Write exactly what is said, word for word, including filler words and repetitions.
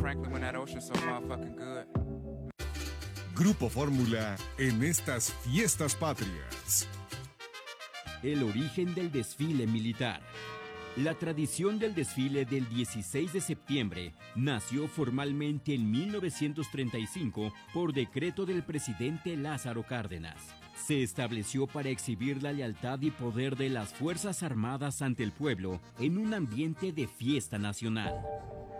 Franklin when that ocean's so motherfucking good. Grupo Fórmula en estas fiestas patrias. El origen del desfile militar. La tradición del desfile del dieciséis de septiembre nació formalmente en mil novecientos treinta y cinco por decreto del presidente Lázaro Cárdenas. Se estableció para exhibir la lealtad y poder de las Fuerzas Armadas ante el pueblo en un ambiente de fiesta nacional.